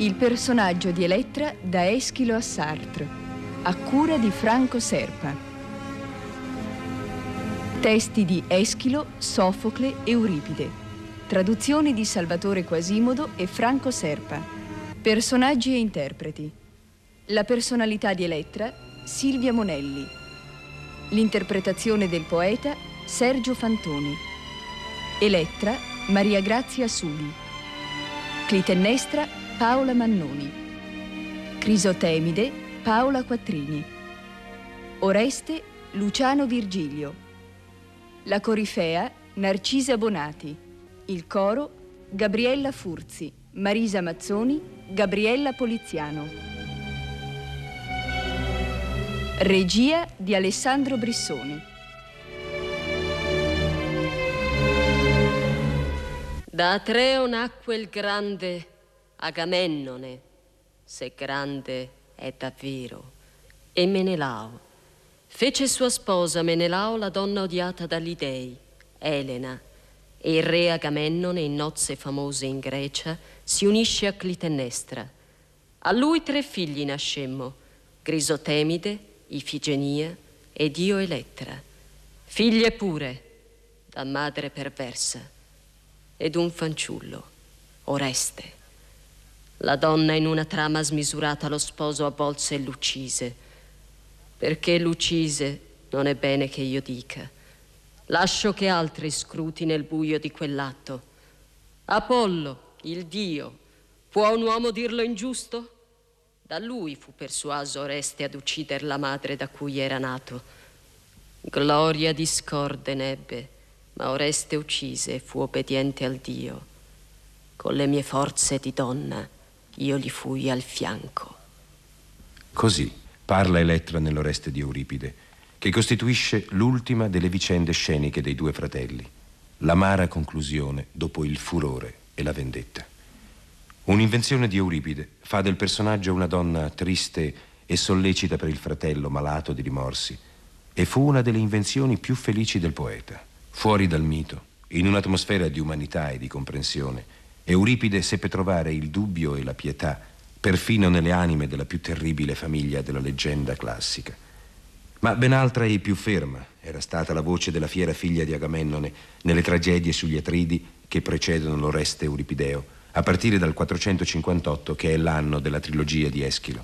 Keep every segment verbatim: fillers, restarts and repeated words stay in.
Il personaggio di Elettra da Eschilo a Sartre, a cura di Franco Serpa. Testi di Eschilo, Sofocle, Euripide. Traduzioni di Salvatore Quasimodo e Franco Serpa. Personaggi e interpreti. La personalità di Elettra, Silvia Monelli. L'interpretazione del poeta, Sergio Fantoni. Elettra, Maria Grazia Suli. Clitennestra, Paola Mannoni. Crisotemide, Paola Quattrini. Oreste, Luciano Virgilio. La corifea, Narcisa Bonati. Il coro, Gabriella Furzi, Marisa Mazzoni, Gabriella Poliziano. Regia di Alessandro Brissoni. Da Atreo nacque il grande Agamennone, se grande è davvero, e Menelao. Fece sua sposa Menelao la donna odiata dagli dei, Elena, e il re Agamennone, in nozze famose in Grecia, si unisce a Clitennestra. A lui tre figli nascemmo, Crisotemide, Ifigenia ed io Elettra, figlie pure, da madre perversa, ed un fanciullo, Oreste. La donna in una trama smisurata lo sposo avvolse e l'uccise. Perché l'uccise non è bene che io dica. Lascio che altri scruti nel buio di quell'atto. Apollo, il dio, può un uomo dirlo ingiusto? Da lui fu persuaso Oreste ad uccider la madre da cui era nato. Gloria discorde n'ebbe, ma Oreste uccise e fu obbediente al dio. Con le mie forze di donna io gli fui al fianco. Così parla Elettra nell'Oreste di Euripide, che costituisce l'ultima delle vicende sceniche dei due fratelli, l'amara conclusione dopo il furore e la vendetta. Un'invenzione di Euripide fa del personaggio una donna triste e sollecita per il fratello malato di rimorsi, e fu una delle invenzioni più felici del poeta. Fuori dal mito, in un'atmosfera di umanità e di comprensione, Euripide seppe trovare il dubbio e la pietà perfino nelle anime della più terribile famiglia della leggenda classica. Ma ben altra e più ferma era stata la voce della fiera figlia di Agamennone nelle tragedie sugli Atridi che precedono l'Oreste Euripideo, a partire dal quattrocentocinquantotto, che è l'anno della trilogia di Eschilo.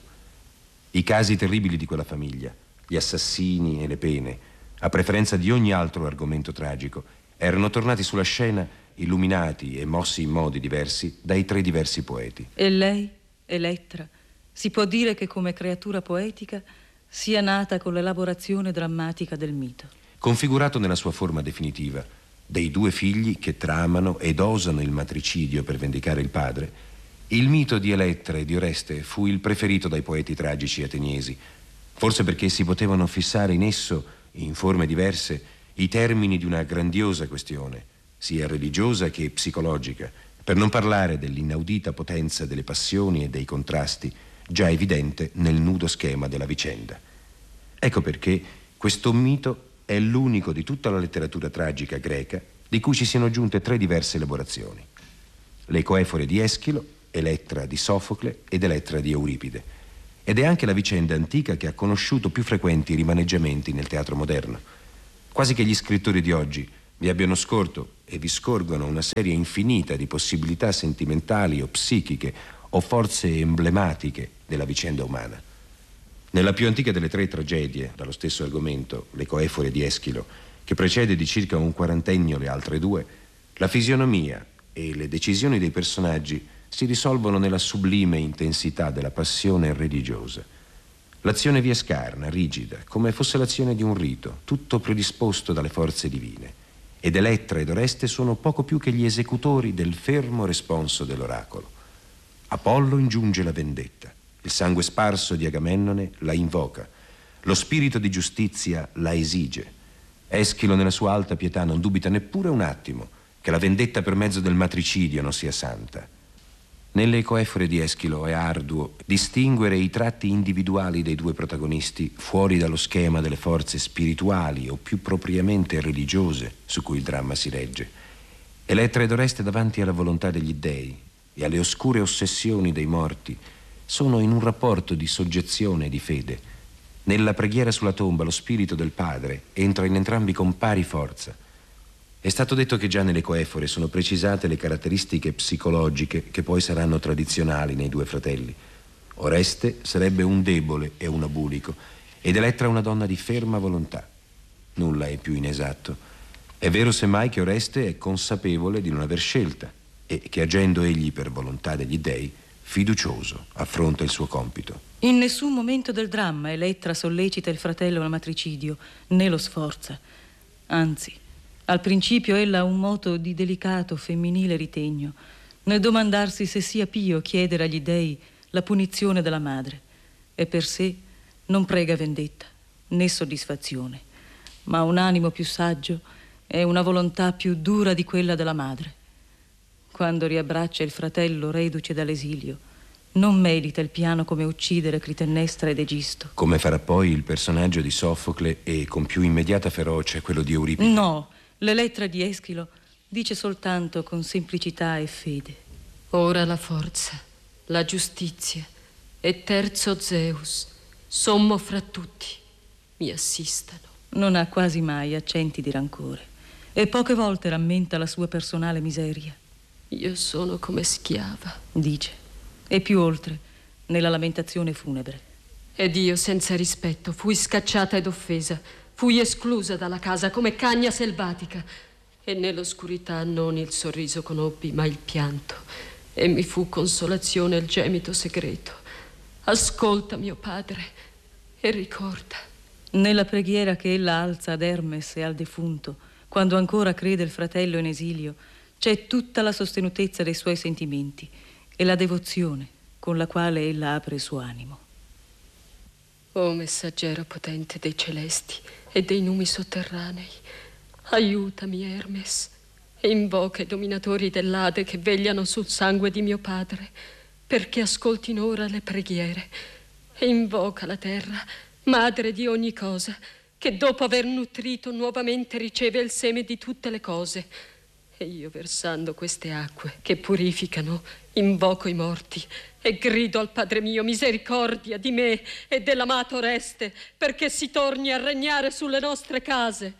I casi terribili di quella famiglia, gli assassini e le pene, a preferenza di ogni altro argomento tragico, erano tornati sulla scena illuminati e mossi in modi diversi dai tre diversi poeti. E lei, Elettra, si può dire che come creatura poetica sia nata con l'elaborazione drammatica del mito. Configurato nella sua forma definitiva, dei due figli che tramano ed osano il matricidio per vendicare il padre, il mito di Elettra e di Oreste fu il preferito dai poeti tragici ateniesi, forse perché si potevano fissare in esso, in forme diverse, i termini di una grandiosa questione, sia religiosa che psicologica, per non parlare dell'inaudita potenza delle passioni e dei contrasti, già evidente nel nudo schema della vicenda. Ecco perché questo mito è l'unico di tutta la letteratura tragica greca di cui ci siano giunte tre diverse elaborazioni: le coefore di Eschilo, Elettra di Sofocle ed Elettra di Euripide. Ed è anche la vicenda antica che ha conosciuto più frequenti rimaneggiamenti nel teatro moderno. Quasi che gli scrittori di oggi vi abbiano scorto e vi scorgono una serie infinita di possibilità sentimentali o psichiche o forze emblematiche della vicenda umana. Nella più antica delle tre tragedie, dallo stesso argomento, le coefore di Eschilo, che precede di circa un quarantennio le altre due, la fisionomia e le decisioni dei personaggi si risolvono nella sublime intensità della passione religiosa. L'azione vi è scarna, rigida, come fosse l'azione di un rito, tutto predisposto dalle forze divine. Ed Elettra ed Oreste sono poco più che gli esecutori del fermo responso dell'oracolo. Apollo ingiunge la vendetta, il sangue sparso di Agamennone la invoca, lo spirito di giustizia la esige. Eschilo nella sua alta pietà non dubita neppure un attimo che la vendetta per mezzo del matricidio non sia santa. Nelle coefore di Eschilo è arduo distinguere i tratti individuali dei due protagonisti fuori dallo schema delle forze spirituali o più propriamente religiose su cui il dramma si regge. Elettra ed Oreste davanti alla volontà degli dèi, e alle oscure ossessioni dei morti sono in un rapporto di soggezione e di fede. Nella preghiera sulla tomba lo spirito del padre entra in entrambi con pari forza. È stato detto che già nelle coefore sono precisate le caratteristiche psicologiche che poi saranno tradizionali nei due fratelli. Oreste sarebbe un debole e un abulico ed Elettra una donna di ferma volontà. Nulla è più inesatto. È vero semmai che Oreste è consapevole di non aver scelta e che agendo egli per volontà degli dei, fiducioso affronta il suo compito. In nessun momento del dramma Elettra sollecita il fratello al matricidio, né lo sforza. Anzi, al principio ella ha un moto di delicato femminile ritegno, nel domandarsi se sia pio chiedere agli dei la punizione della madre, e per sé non prega vendetta né soddisfazione, ma un animo più saggio e una volontà più dura di quella della madre. Quando riabbraccia il fratello reduce dall'esilio, non medita il piano come uccidere Clitennestra ed Egisto. Come farà poi il personaggio di Sofocle e con più immediata ferocia quello di Euripide. No, l'Elettra di Eschilo dice soltanto con semplicità e fede: ora la forza, la giustizia e terzo Zeus, sommo fra tutti, mi assistano. Non ha quasi mai accenti di rancore e poche volte rammenta la sua personale miseria. Io sono come schiava, dice, e più oltre, nella lamentazione funebre. Ed io senza rispetto fui scacciata ed offesa, fui esclusa dalla casa come cagna selvatica, e nell'oscurità non il sorriso conobbi, ma il pianto, e mi fu consolazione il gemito segreto. Ascolta, mio padre, e ricorda. Nella preghiera che ella alza ad Hermes e al defunto, quando ancora crede il fratello in esilio, c'è tutta la sostenutezza dei suoi sentimenti e la devozione con la quale ella apre il suo animo. O messaggero potente dei celesti e dei numi sotterranei, aiutami, Hermes, e invoca i dominatori dell'Ade che vegliano sul sangue di mio padre, perché ascoltino ora le preghiere, e invoca la terra, madre di ogni cosa, che dopo aver nutrito nuovamente riceve il seme di tutte le cose. E io, versando queste acque che purificano, invoco i morti e grido al Padre mio misericordia di me e dell'amato Oreste, perché si torni a regnare sulle nostre case.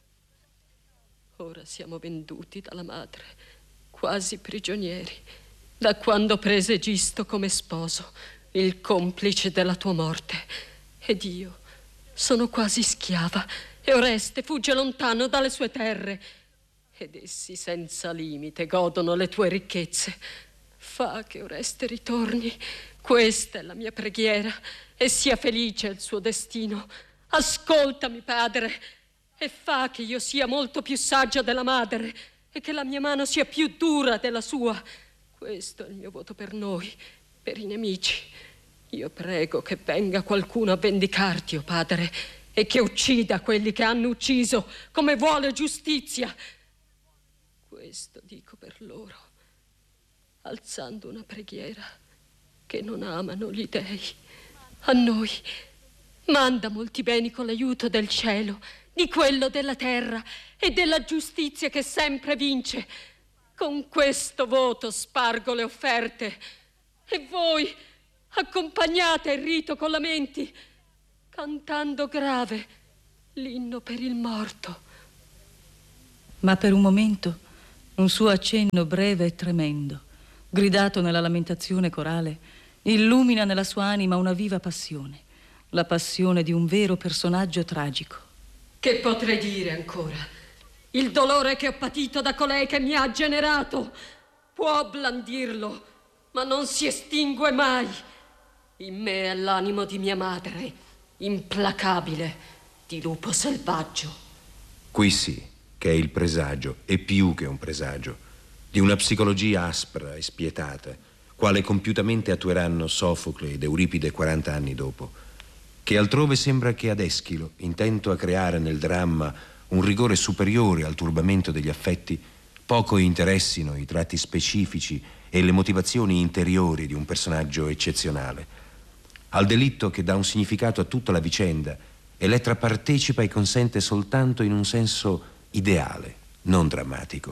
Ora siamo venduti dalla madre, quasi prigionieri, da quando prese Egisto come sposo, il complice della tua morte. Ed io sono quasi schiava, e Oreste fugge lontano dalle sue terre, ed essi senza limite godono le tue ricchezze. Fa che Oreste ritorni, questa è la mia preghiera, e sia felice il suo destino. Ascoltami, padre, e fa che io sia molto più saggia della madre, e che la mia mano sia più dura della sua. Questo è il mio voto per noi, per i nemici. Io prego che venga qualcuno a vendicarti, o padre, e che uccida quelli che hanno ucciso, come vuole giustizia. Questo dico per loro, alzando una preghiera, che non amano gli dei. A noi manda molti beni con l'aiuto del cielo, di quello della terra e della giustizia che sempre vince. Con questo voto spargo le offerte, e voi accompagnate il rito con lamenti, cantando grave l'inno per il morto. Ma per un momento un suo accenno breve e tremendo, gridato nella lamentazione corale, illumina nella sua anima una viva passione, la passione di un vero personaggio tragico. Che potrei dire ancora? Il dolore che ho patito da colei che mi ha generato può blandirlo, ma non si estingue mai. In me è l'animo di mia madre, implacabile, di lupo selvaggio. Qui sì che è il presagio, e più che un presagio, di una psicologia aspra e spietata, quale compiutamente attueranno Sofocle ed Euripide quaranta anni dopo, che altrove sembra che ad Eschilo, intento a creare nel dramma un rigore superiore al turbamento degli affetti, poco interessino i tratti specifici e le motivazioni interiori di un personaggio eccezionale. Al delitto che dà un significato a tutta la vicenda, Elettra partecipa e consente soltanto in un senso ideale, non drammatico.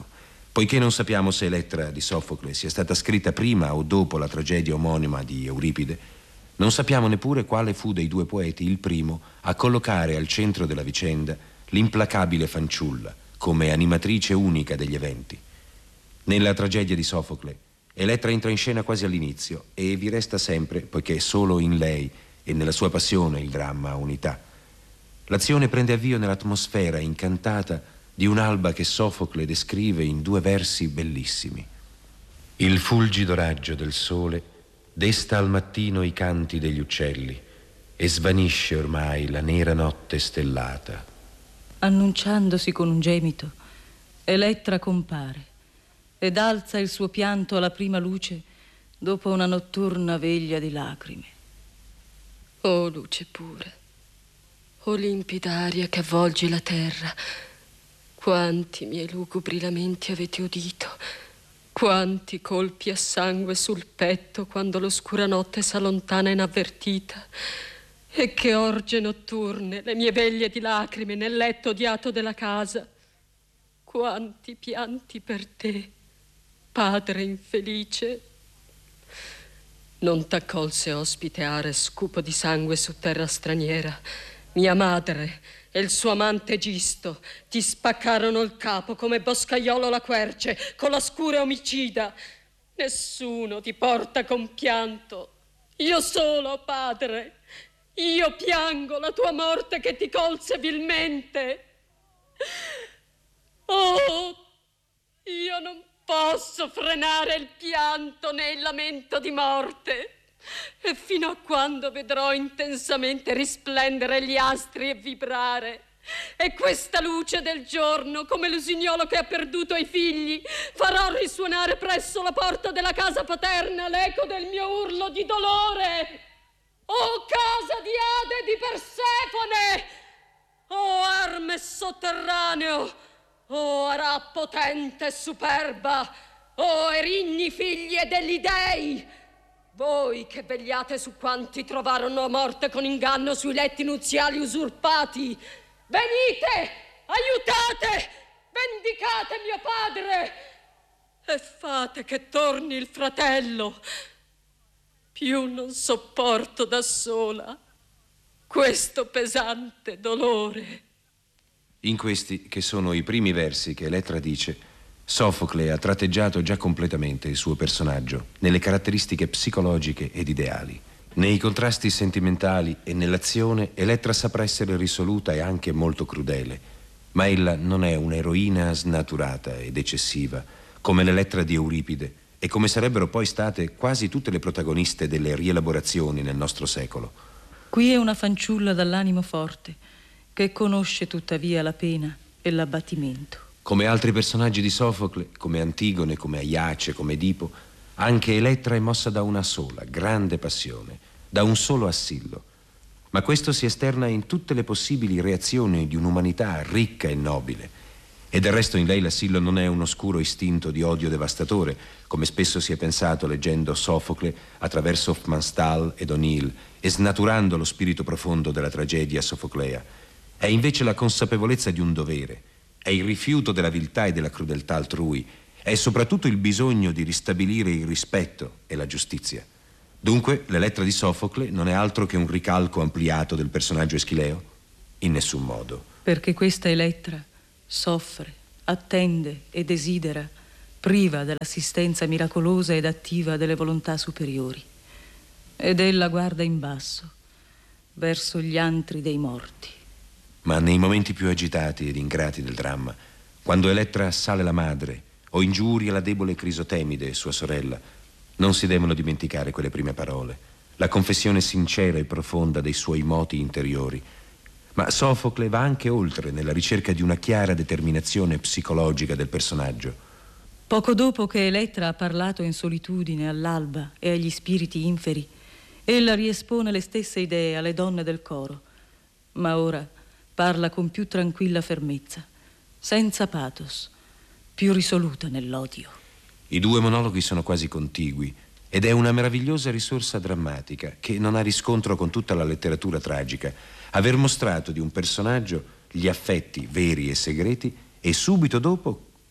Poiché non sappiamo se Elettra di Sofocle sia stata scritta prima o dopo la tragedia omonima di Euripide, non sappiamo neppure quale fu dei due poeti il primo a collocare al centro della vicenda l'implacabile fanciulla come animatrice unica degli eventi. Nella tragedia di Sofocle, Elettra entra in scena quasi all'inizio e vi resta sempre, poiché solo in lei e nella sua passione il dramma ha unità. L'azione prende avvio nell'atmosfera incantata di un'alba che Sofocle descrive in due versi bellissimi. Il fulgido raggio del sole desta al mattino i canti degli uccelli e svanisce ormai la nera notte stellata. Annunciandosi con un gemito, Elettra compare ed alza il suo pianto alla prima luce dopo una notturna veglia di lacrime. Oh luce pura, o limpida aria che avvolgi la terra, quanti miei lugubri lamenti avete udito, quanti colpi a sangue sul petto quando l'oscura notte s'allontana inavvertita, e che orge notturne le mie veglie di lacrime nel letto odiato della casa. Quanti pianti per te, padre infelice. Non t'accolse ospite Ares, cupo di sangue su terra straniera. Mia madre e il suo amante Gisto ti spaccarono il capo come boscaiolo la querce con la scura omicida. Nessuno ti porta compianto. Io solo, padre. Io piango la tua morte che ti colse vilmente. Oh, io non posso frenare il pianto né il lamento di morte. E fino a quando vedrò intensamente risplendere gli astri e vibrare, e questa luce del giorno, come l'usignolo che ha perduto i figli, farò risuonare presso la porta della casa paterna l'eco del mio urlo di dolore. Oh casa di Ade e di Persefone! Oh Hermes sotterraneo! Oh Ara potente e superba! Oh Erigni figli degli dei! Voi che vegliate su quanti trovarono morte con inganno sui letti nuziali usurpati, venite, aiutate, vendicate mio padre e fate che torni il fratello. Più non sopporto da sola questo pesante dolore. In questi, che sono i primi versi che Elettra dice, Sofocle ha tratteggiato già completamente il suo personaggio nelle caratteristiche psicologiche ed ideali. Nei contrasti sentimentali e nell'azione Elettra saprà essere risoluta e anche molto crudele, ma ella non è un'eroina snaturata ed eccessiva come l'Elettra di Euripide e come sarebbero poi state quasi tutte le protagoniste delle rielaborazioni nel nostro secolo. Qui è una fanciulla dall'animo forte che conosce tuttavia la pena e l'abbattimento. Come altri personaggi di Sofocle, come Antigone, come Aiace, come Edipo, anche Elettra è mossa da una sola, grande passione, da un solo assillo. Ma questo si esterna in tutte le possibili reazioni di un'umanità ricca e nobile. E del resto in lei l'assillo non è un oscuro istinto di odio devastatore, come spesso si è pensato leggendo Sofocle attraverso Hofmannsthal ed O'Neill e snaturando lo spirito profondo della tragedia sofoclea. È invece la consapevolezza di un dovere, è il rifiuto della viltà e della crudeltà altrui, è soprattutto il bisogno di ristabilire il rispetto e la giustizia. Dunque, l'Elettra di Sofocle non è altro che un ricalco ampliato del personaggio Eschileo? In nessun modo. Perché questa Elettra soffre, attende e desidera, priva dell'assistenza miracolosa ed attiva delle volontà superiori. Ed ella guarda in basso, verso gli antri dei morti. Ma nei momenti più agitati ed ingrati del dramma, quando Elettra assale la madre o ingiuria la debole Crisotemide, sua sorella, non si devono dimenticare quelle prime parole, la confessione sincera e profonda dei suoi moti interiori. Ma Sofocle va anche oltre nella ricerca di una chiara determinazione psicologica del personaggio. Poco dopo che Elettra ha parlato in solitudine all'alba e agli spiriti inferi, ella riespone le stesse idee alle donne del coro, ma ora parla con più tranquilla fermezza, senza pathos, più risoluta nell'odio. I due monologhi sono quasi contigui ed è una meravigliosa risorsa drammatica che non ha riscontro con tutta la letteratura tragica, aver mostrato di un personaggio gli affetti veri e segreti e subito dopo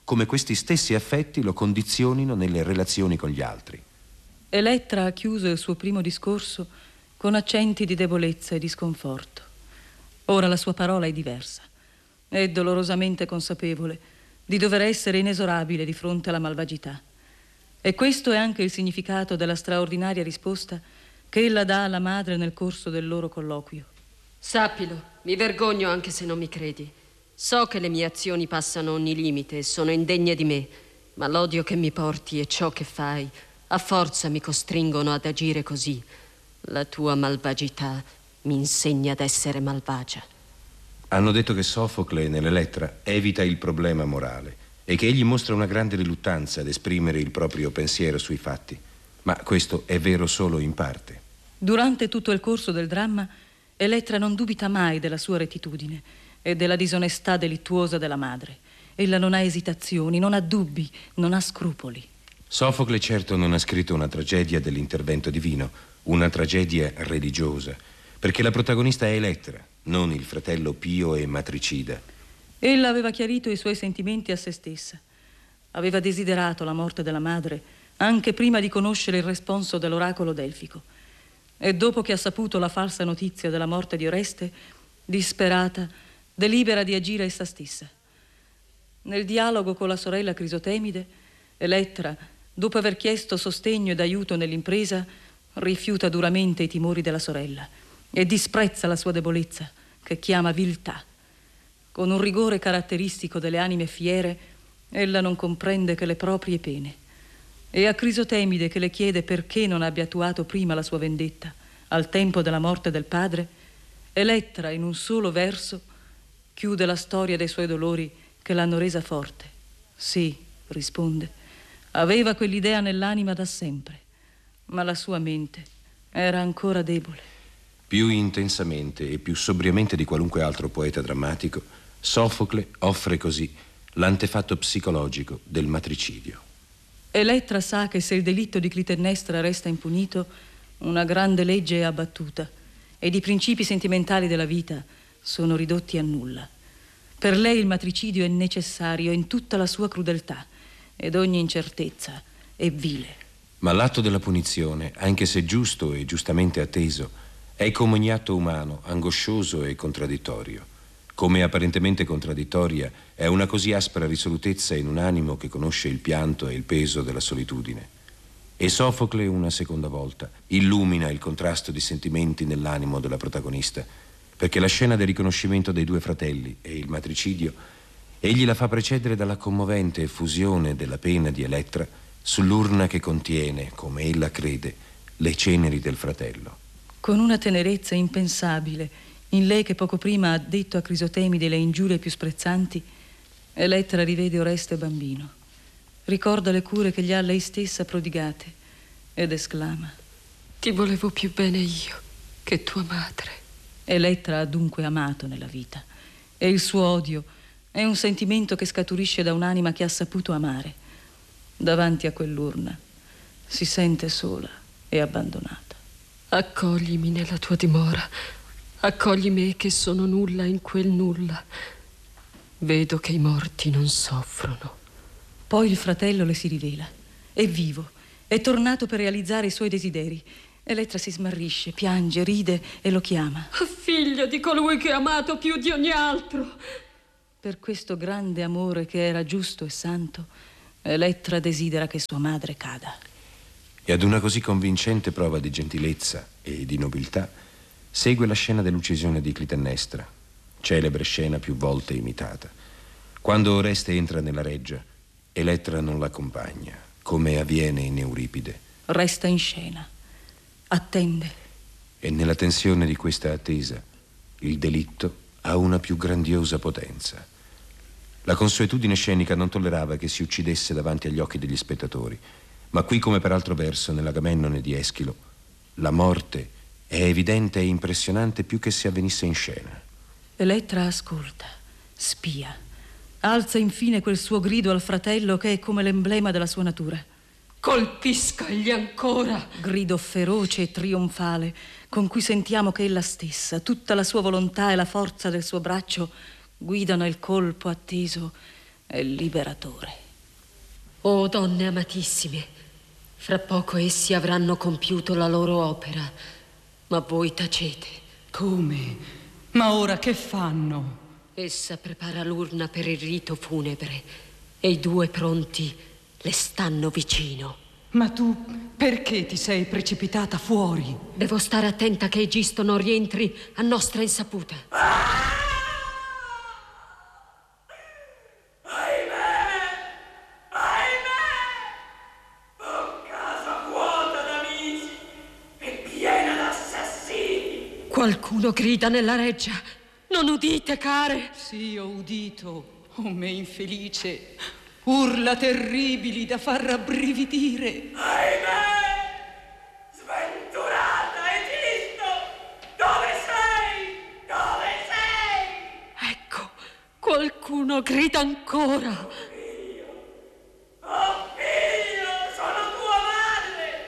come questi stessi affetti lo condizionino nelle relazioni con gli altri. Elettra ha chiuso il suo primo discorso con accenti di debolezza e di sconforto. Ora la sua parola è diversa. È dolorosamente consapevole di dover essere inesorabile di fronte alla malvagità. E questo è anche il significato della straordinaria risposta che ella dà alla madre nel corso del loro colloquio. Sappilo, mi vergogno anche se non mi credi. So che le mie azioni passano ogni limite e sono indegne di me, ma l'odio che mi porti e ciò che fai a forza mi costringono ad agire così. La tua malvagità mi insegna ad essere malvagia. Hanno detto che Sofocle nell'Elettra evita il problema morale e che egli mostra una grande riluttanza ad esprimere il proprio pensiero sui fatti. Ma questo è vero solo in parte. Durante tutto il corso del dramma, Elettra non dubita mai della sua rettitudine e della disonestà delittuosa della madre. Ella non ha esitazioni, non ha dubbi, non ha scrupoli. Sofocle certo non ha scritto una tragedia dell'intervento divino, una tragedia religiosa, perché la protagonista è Elettra, non il fratello pio e matricida. Ella aveva chiarito i suoi sentimenti a se stessa. Aveva desiderato la morte della madre anche prima di conoscere il responso dell'oracolo delfico. E dopo che ha saputo la falsa notizia della morte di Oreste, disperata, delibera di agire essa stessa. Nel dialogo con la sorella Crisotemide, Elettra, dopo aver chiesto sostegno ed aiuto nell'impresa, rifiuta duramente i timori della sorella e disprezza la sua debolezza, che chiama viltà. Con un rigore caratteristico delle anime fiere, ella non comprende che le proprie pene. E a Crisotemide, che le chiede perché non abbia attuato prima la sua vendetta, al tempo della morte del padre, Elettra, in un solo verso, chiude la storia dei suoi dolori che l'hanno resa forte. Sì, risponde, aveva quell'idea nell'anima da sempre, ma la sua mente era ancora debole. Più intensamente e più sobriamente di qualunque altro poeta drammatico, Sofocle offre così l'antefatto psicologico del matricidio. Elettra sa che se il delitto di Clitennestra resta impunito, una grande legge è abbattuta ed i principi sentimentali della vita sono ridotti a nulla. Per lei il matricidio è necessario in tutta la sua crudeltà ed ogni incertezza è vile. Ma l'atto della punizione, anche se giusto e giustamente atteso, è come ogni atto umano, angoscioso e contraddittorio. Come apparentemente contraddittoria è una così aspra risolutezza in un animo che conosce il pianto e il peso della solitudine. E Sofocle, una seconda volta, illumina il contrasto di sentimenti nell'animo della protagonista, perché la scena del riconoscimento dei due fratelli e il matricidio, egli la fa precedere dalla commovente effusione della pena di Elettra sull'urna che contiene, come ella crede, le ceneri del fratello. Con una tenerezza impensabile in lei che poco prima ha detto a Crisotemide le ingiurie più sprezzanti, Elettra rivede Oreste bambino, ricorda le cure che gli ha lei stessa prodigate ed esclama: Ti volevo più bene io che tua madre. Elettra ha dunque amato nella vita e il suo odio è un sentimento che scaturisce da un'anima che ha saputo amare. Davanti a quell'urna si sente sola e abbandonata. Accoglimi nella tua dimora. Accogli me che sono nulla in quel nulla. Vedo che i morti non soffrono. Poi il fratello le si rivela. È vivo, è tornato per realizzare i suoi desideri. Elettra si smarrisce, piange, ride e lo chiama. Figlio di colui che ha amato più di ogni altro. Per questo grande amore che era giusto e santo, Elettra desidera che sua madre cada. E ad una così convincente prova di gentilezza e di nobiltà segue la scena dell'uccisione di Clitennestra, celebre scena più volte imitata. Quando Oreste entra nella reggia, Elettra non l'accompagna, come avviene in Euripide. Resta in scena, attende. E nella tensione di questa attesa, il delitto ha una più grandiosa potenza. La consuetudine scenica non tollerava che si uccidesse davanti agli occhi degli spettatori, ma qui, come per altro verso nell'Agamennone di Eschilo, la morte è evidente e impressionante più che se avvenisse in scena. Elettra ascolta, spia, alza infine quel suo grido al fratello che è come l'emblema della sua natura. Colpiscagli ancora! Grido feroce e trionfale con cui sentiamo che ella stessa, tutta la sua volontà e la forza del suo braccio guidano il colpo atteso è liberatore. Oh donne amatissime, fra poco essi avranno compiuto la loro opera, ma voi tacete. Come? Ma ora che fanno? Essa prepara l'urna per il rito funebre e i due pronti le stanno vicino. Ma tu perché ti sei precipitata fuori? Devo stare attenta che Egisto non rientri a nostra insaputa. Ah! Ahimè! Ahimè! Ho casa vuota d'amici e piena d'assassini. Qualcuno grida nella reggia. Non udite, care? Sì, ho udito, oh me infelice. Urla terribili da far rabbrividire. Ahimè! Sventurata, Egisto! Dove sei? Dove sei? Ecco, qualcuno grida ancora. Oh figlio! Oh figlio! Sono tua madre!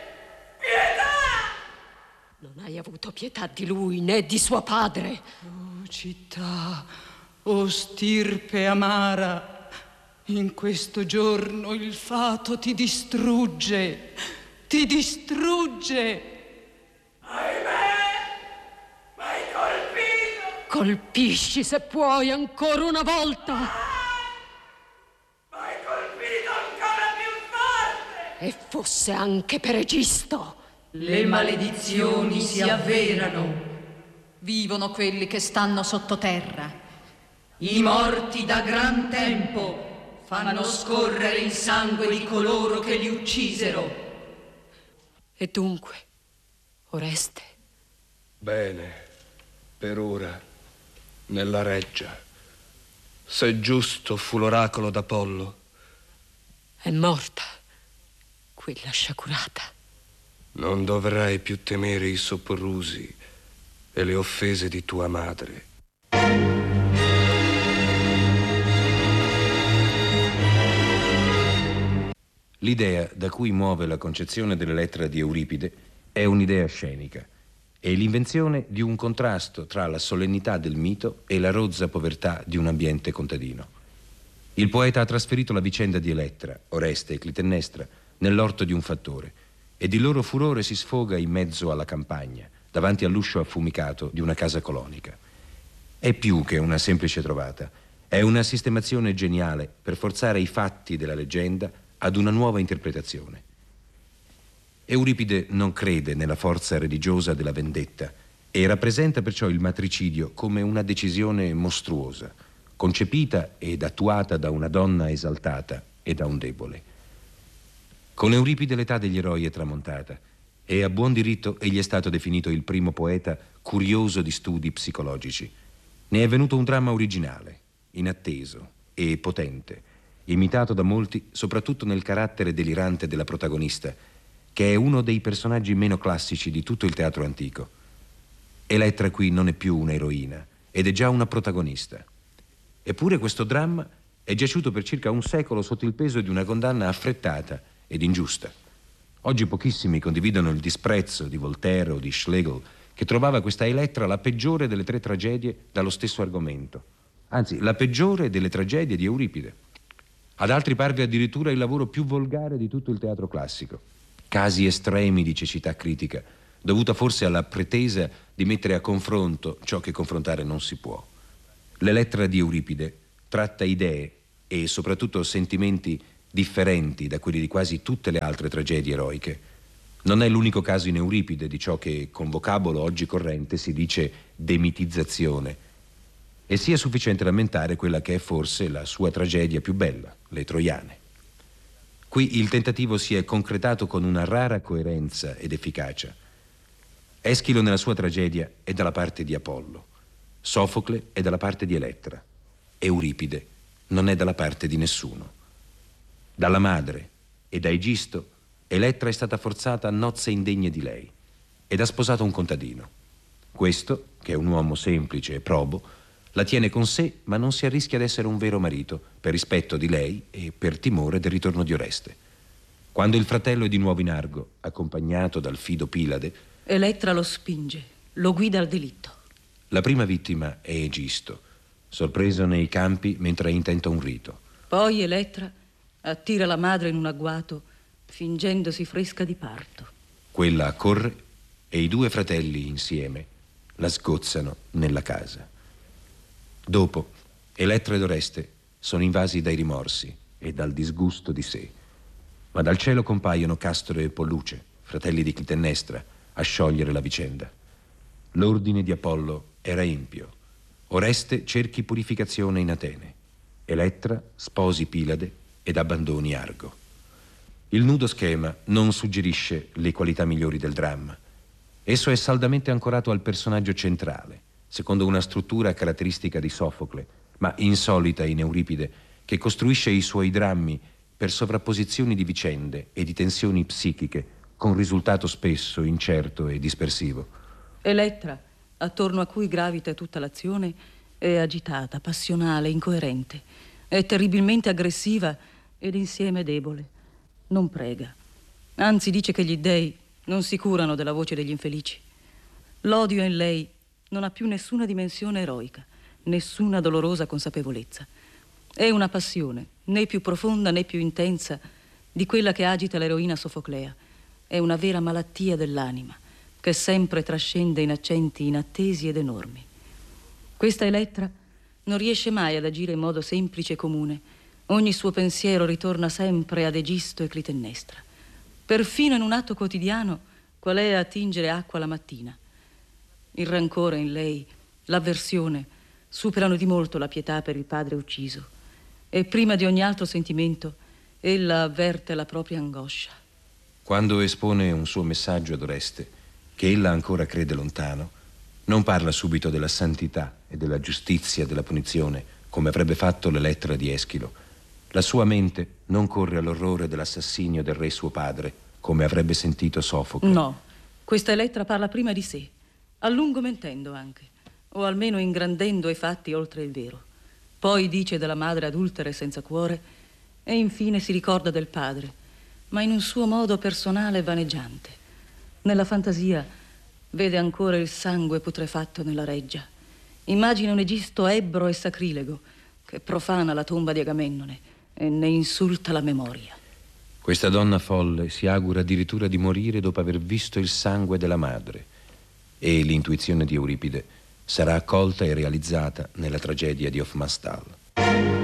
Pietà! Non hai avuto pietà di lui né di suo padre. Oh città, oh stirpe amara, in questo giorno il fato ti distrugge, ti distrugge. Ahimè! M'hai colpito! Colpisci se puoi ancora una volta. M'hai colpito ancora più forte! E fosse anche per Egisto. Le maledizioni si avverano. Vivono quelli che stanno sottoterra. I morti da gran tempo fanno scorrere il sangue di coloro che li uccisero. E dunque, Oreste? Bene, per ora, nella reggia. Se giusto fu l'oracolo d'Apollo. È morta, quella sciagurata. Non dovrai più temere i soprusi e le offese di tua madre. L'idea da cui muove la concezione dell'Elettra di Euripide è un'idea scenica. È l'invenzione di un contrasto tra la solennità del mito e la rozza povertà di un ambiente contadino. Il poeta ha trasferito la vicenda di Elettra, Oreste e Clitennestra nell'orto di un fattore ed il loro furore si sfoga in mezzo alla campagna, davanti all'uscio affumicato di una casa colonica. È più che una semplice trovata, è una sistemazione geniale per forzare i fatti della leggenda ad una nuova interpretazione. Euripide non crede nella forza religiosa della vendetta e rappresenta perciò il matricidio come una decisione mostruosa, concepita ed attuata da una donna esaltata e da un debole. Con Euripide l'età degli eroi è tramontata e a buon diritto egli è stato definito il primo poeta curioso di studi psicologici. Ne è venuto un dramma originale, inatteso e potente, imitato da molti soprattutto nel carattere delirante della protagonista, che è uno dei personaggi meno classici di tutto il teatro antico. Elettra qui non è più un'eroina ed è già una protagonista. Eppure questo dramma è giaciuto per circa un secolo sotto il peso di una condanna affrettata ed ingiusta. Oggi pochissimi condividono il disprezzo di Voltaire o di Schlegel, che trovava questa Elettra la peggiore delle tre tragedie dallo stesso argomento. Anzi, la peggiore delle tragedie di Euripide. Ad altri parve addirittura il lavoro più volgare di tutto il teatro classico. Casi estremi di cecità critica, dovuta forse alla pretesa di mettere a confronto ciò che confrontare non si può. L'Elettra di Euripide tratta idee e soprattutto sentimenti differenti da quelli di quasi tutte le altre tragedie eroiche. Non è l'unico caso in Euripide di ciò che con vocabolo oggi corrente si dice demitizzazione. E sia sufficiente rammentare quella che è forse la sua tragedia più bella, le Troiane. Qui il tentativo si è concretato con una rara coerenza ed efficacia. Eschilo nella sua tragedia è dalla parte di Apollo, Sofocle è dalla parte di Elettra, Euripide non è dalla parte di nessuno. Dalla madre e da Egisto, Elettra è stata forzata a nozze indegne di lei ed ha sposato un contadino. Questo, che è un uomo semplice e probo, la tiene con sé, ma non si arrischia ad essere un vero marito, per rispetto di lei e per timore del ritorno di Oreste. Quando il fratello è di nuovo in Argo, accompagnato dal fido Pilade, Elettra lo spinge, lo guida al delitto. La prima vittima è Egisto, sorpreso nei campi mentre intenta un rito. Poi Elettra attira la madre in un agguato, fingendosi fresca di parto. Quella accorre e i due fratelli insieme la sgozzano nella casa. Dopo, Elettra ed Oreste sono invasi dai rimorsi e dal disgusto di sé. Ma dal cielo compaiono Castore e Polluce, fratelli di Clitennestra, a sciogliere la vicenda. L'ordine di Apollo era empio. Oreste cerchi purificazione in Atene. Elettra sposi Pilade ed abbandoni Argo. Il nudo schema non suggerisce le qualità migliori del dramma. Esso è saldamente ancorato al personaggio centrale, secondo una struttura caratteristica di Sofocle, ma insolita in Euripide, che costruisce i suoi drammi per sovrapposizioni di vicende e di tensioni psichiche, con risultato spesso incerto e dispersivo. Elettra, attorno a cui gravita tutta l'azione, è agitata, passionale, incoerente. È terribilmente aggressiva ed insieme debole. Non prega. Anzi, dice che gli dèi non si curano della voce degli infelici. L'odio in lei non ha più nessuna dimensione eroica, nessuna dolorosa consapevolezza. È una passione, né più profonda né più intensa di quella che agita l'eroina sofoclea. È una vera malattia dell'anima, che sempre trascende in accenti inattesi ed enormi. Questa Elettra non riesce mai ad agire in modo semplice e comune. Ogni suo pensiero ritorna sempre ad Egisto e Clitennestra. Perfino in un atto quotidiano, qual è a tingere acqua la mattina. Il rancore in lei, l'avversione, superano di molto la pietà per il padre ucciso. E prima di ogni altro sentimento, ella avverte la propria angoscia. Quando espone un suo messaggio ad Oreste, che ella ancora crede lontano, non parla subito della santità e della giustizia della punizione, come avrebbe fatto l'Elettra di Eschilo. La sua mente non corre all'orrore dell'assassinio del re suo padre, come avrebbe sentito Sofocle. No, questa Elettra parla prima di sé, a lungo mentendo anche, o almeno ingrandendo i fatti oltre il vero. Poi dice della madre adultera e senza cuore, e infine si ricorda del padre, ma in un suo modo personale e vaneggiante. Nella fantasia vede ancora il sangue putrefatto nella reggia. Immagina un Egisto ebbro e sacrilego che profana la tomba di Agamennone e ne insulta la memoria. Questa donna folle si augura addirittura di morire dopo aver visto il sangue della madre, e l'intuizione di Euripide sarà accolta e realizzata nella tragedia di Hofmannsthal.